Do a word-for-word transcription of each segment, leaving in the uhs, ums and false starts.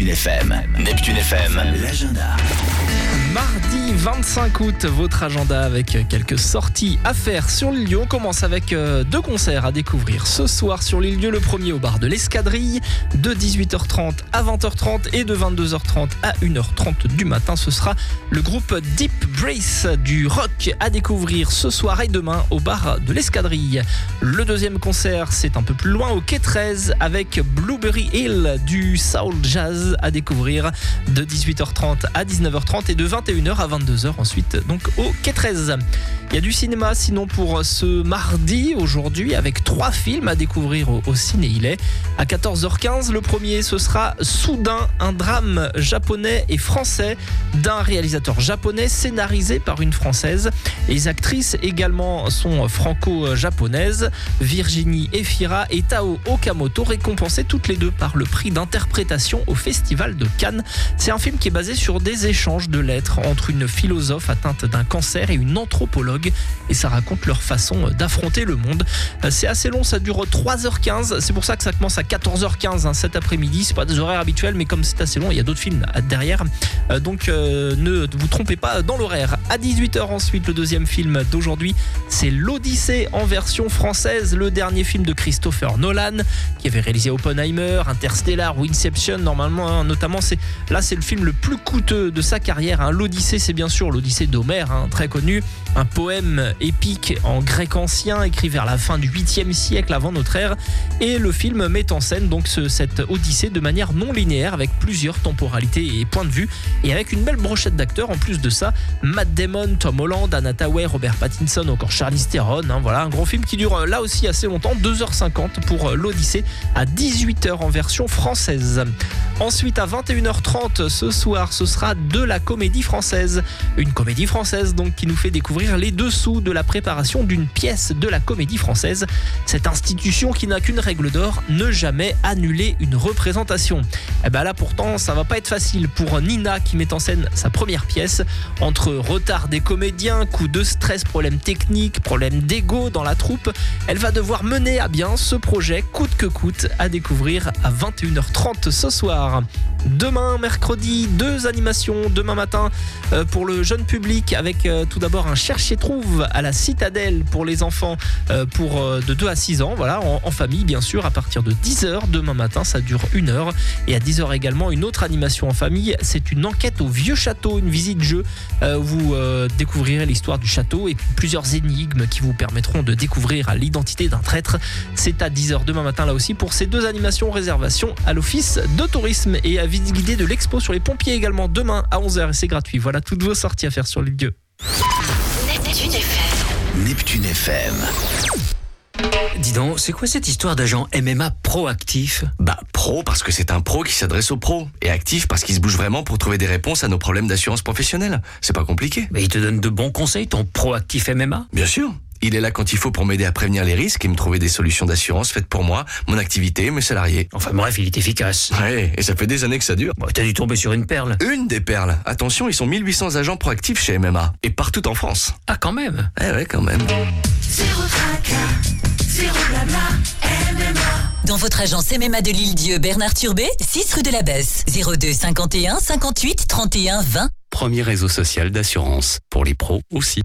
Neptune F M. Neptune F M, l'agenda. Mardi vingt-cinq août, votre agenda avec quelques sorties à faire sur l'île Dieu. On commence avec deux concerts à découvrir ce soir sur l'île Dieu. Le premier au bar de l'Escadrille de dix-huit heures trente à vingt heures trente et de vingt-deux heures trente à une heure trente du matin. Ce sera le groupe Deep Brace, du rock à découvrir ce soir et demain au bar de l'Escadrille. Le deuxième concert, c'est un peu plus loin au quai treize avec Blueberry Hill, du soul jazz à découvrir de dix-huit heures trente à dix-neuf heures trente et de vingt et une heures à vingt-deux heures ensuite donc au quai treize. Il y a du cinéma sinon pour ce mardi aujourd'hui avec trois films à découvrir au, au Ciné Hillet. À quatorze heures quinze, le premier ce sera Soudain, un drame japonais et français d'un réalisateur japonais scénarisé par une française. Les actrices également sont franco-japonaises, Virginie Efira et Tao Okamoto, récompensées toutes les deux par le prix d'interprétation au Festival de Cannes. C'est un film qui est basé sur des échanges de lettres entre une philosophe atteinte d'un cancer et une anthropologue, et ça raconte leur façon d'affronter le monde. C'est assez long, ça dure trois heures quinze, c'est pour ça que ça commence à quatorze heures quinze hein, cet après-midi. C'est pas des horaires habituels, mais comme c'est assez long, il y a d'autres films derrière, donc euh, ne vous trompez pas dans l'horaire. À dix-huit heures ensuite, le deuxième film d'aujourd'hui, c'est l'Odyssée en version française, le dernier film de Christopher Nolan qui avait réalisé Oppenheimer, Interstellar ou Inception. Normalement hein, notamment c'est là c'est le film le plus coûteux de sa carrière hein. L'Odyssée, c'est bien sûr l'Odyssée d'Homère hein, très connu, un poème épique en grec ancien écrit vers la fin du huitième siècle avant notre ère, et le film met en scène donc ce, cette Odyssée de manière non linéaire avec plusieurs temporalités et points de vue, et avec une belle brochette d'acteurs en plus de ça. Matt Damon, Tom Holland, Anna Thaoué, Robert Pattinson, encore Charlize Theron hein, voilà un gros film qui dure là aussi assez longtemps, deux heures cinquante pour l'Odyssée, à dix-huit heures en version française. Ensuite à vingt et une heures trente ce soir, ce sera de la comédie française, une comédie française donc qui nous fait découvrir les dessous de la préparation d'une pièce de la comédie française, cette institution qui n'a qu'une règle d'or: ne jamais annuler une représentation. Et ben là pourtant ça va pas être facile pour Nina qui met en scène sa première pièce. Entre retard des comédiens, coups de stress, problèmes techniques, problèmes d'ego dans la troupe, elle va devoir mener à bien ce projet coûte que coûte, à découvrir à vingt et une heures trente ce soir. Demain, mercredi, deux animations demain matin euh, pour le jeune public avec euh, tout d'abord un cherche-et-trouve à la Citadelle pour les enfants euh, pour euh, de deux à six ans, voilà, en, en famille bien sûr, à partir de dix heures demain matin, ça dure une heure. Et à dix heures également, une autre animation en famille, c'est une enquête au vieux château, une visite-jeu euh, où vous euh, découvrirez l'histoire du château et plusieurs énigmes qui vous permettront de découvrir l'identité d'un traître. C'est à dix heures demain matin là aussi pour ces deux animations. Réservation à l'office de tourisme, et à visite guidée de l'expo sur les pompiers également demain à onze heures, et c'est gratuit. Voilà toutes vos sorties à faire sur l'île Dieu. Neptune F M. Neptune F M. Dis donc, c'est quoi cette histoire d'agent M M A proactif ? Bah, pro parce que c'est un pro qui s'adresse aux pros, et actif parce qu'il se bouge vraiment pour trouver des réponses à nos problèmes d'assurance professionnelle. C'est pas compliqué. Mais il te donne de bons conseils, ton proactif M M A ? Bien sûr. Il est là quand il faut pour m'aider à prévenir les risques et me trouver des solutions d'assurance faites pour moi, mon activité, mes salariés. Enfin bref, il est efficace. Ouais, et ça fait des années que ça dure. Bon, t'as dû tomber sur une perle. Une des perles. Attention, ils sont mille huit cents agents proactifs chez M M A. Et partout en France. Ah, quand même. Eh ouais, quand même. Zéro tracas, zéro blabla, M M A. Dans votre agence M M A de l'île Dieu, Bernard Turbet, six rue de la Besse, zéro deux cinquante et un cinquante-huit trente et un vingt. Premier réseau social d'assurance. Pour les pros aussi.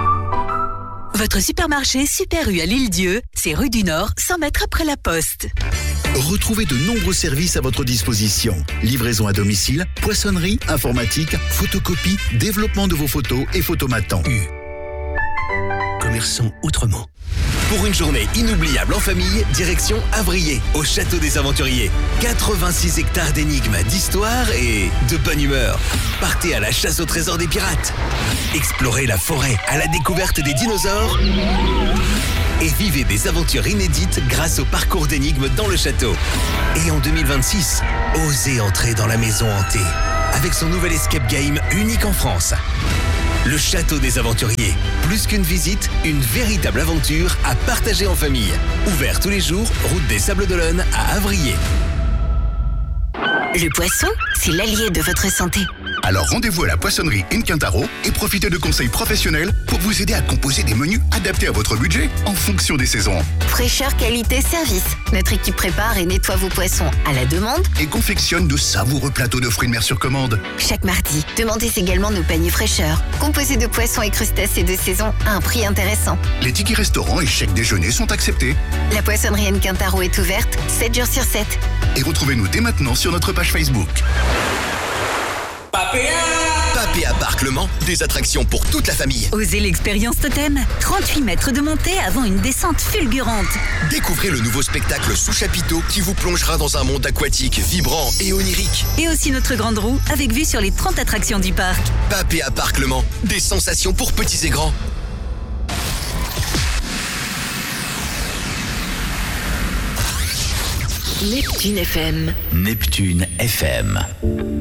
Votre supermarché Super U à l'île Dieu, c'est rue du Nord, cent mètres après la poste. Retrouvez de nombreux services à votre disposition. Livraison à domicile, poissonnerie, informatique, photocopie, développement de vos photos et photomatons. U. Commerçons autrement. Pour une journée inoubliable en famille, direction Avrier, au Château des Aventuriers. quatre-vingt-six hectares d'énigmes, d'histoire et de bonne humeur. Partez à la chasse au trésor des pirates. Explorez la forêt à la découverte des dinosaures. Et vivez des aventures inédites grâce au parcours d'énigmes dans le château. Et en deux mille vingt-six, osez entrer dans la maison hantée avec son nouvel escape game unique en France. Le Château des Aventuriers. Plus qu'une visite, une véritable aventure à partager en famille. Ouvert tous les jours, route des Sables d'Olonne à Avrier. Le poisson, c'est l'allié de votre santé. Alors rendez-vous à la poissonnerie In Quintaro et profitez de conseils professionnels pour vous aider à composer des menus adaptés à votre budget en fonction des saisons. Fraîcheur, qualité, service. Notre équipe prépare et nettoie vos poissons à la demande Et confectionne de savoureux plateaux de fruits de mer sur commande. chaque mardi. Demandez également nos paniers fraîcheur, composés de poissons et crustacés de saison à un prix intéressant. Les tickets restaurants et chèques déjeuner sont acceptés. La poissonnerie N Quintaro est ouverte sept jours sur sept. Et retrouvez-nous dès maintenant sur notre page Facebook. Papéa Parc Le Mans, des attractions pour toute la famille. Osez l'expérience Totem. trente-huit mètres de montée avant une descente fulgurante. Découvrez le nouveau spectacle Sous Chapiteau qui vous plongera dans un monde aquatique, vibrant et onirique. Et aussi notre grande roue avec vue sur les trente attractions du parc. Papéa Parc Le Mans, des sensations pour petits et grands. Neptune F M. Neptune F M.